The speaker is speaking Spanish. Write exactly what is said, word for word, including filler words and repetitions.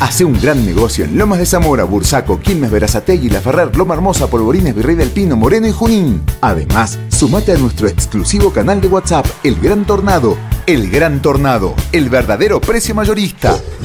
Hace un gran negocio en Lomas de Zamora, Bursaco, Quilmes, Berazategui, La Ferrer, Loma Hermosa, Polvorines, Virrey del Pino, Moreno y Junín. Además, sumate a nuestro exclusivo canal de WhatsApp, El Gran Tornado. El Gran Tornado, el verdadero precio mayorista.